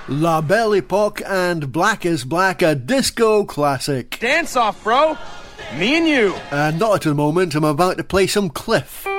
La Belle Epoque and Black is Black, a disco classic. Dance off, bro. Me and you. And not at the moment, I'm about to play some Cliff.